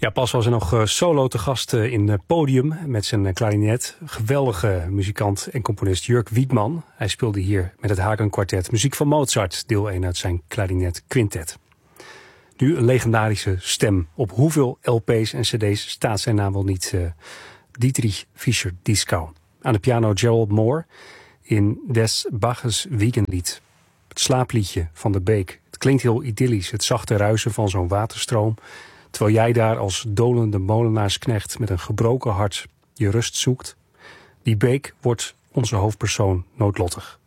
Ja, pas was er nog solo te gast in Podium met zijn klarinet. Geweldige muzikant en componist Jörg Wiedmann. Hij speelde hier met het Hagen Kwartet muziek van Mozart, deel 1 uit zijn klarinet quintet. Nu een legendarische stem. Op hoeveel LP's en cd's staat zijn naam wel niet? Dietrich Fischer-Dieskau. Aan de piano Gerald Moore in Des Baches Wiegenlied. Het slaapliedje van de beek. Het klinkt heel idyllisch, het zachte ruisen van zo'n waterstroom. Terwijl jij daar als dolende molenaarsknecht met een gebroken hart je rust zoekt. Die beek wordt onze hoofdpersoon noodlottig.